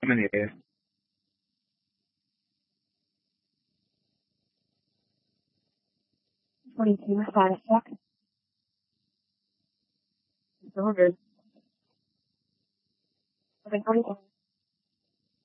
many days? 22, status check. Delivered. Okay, 47.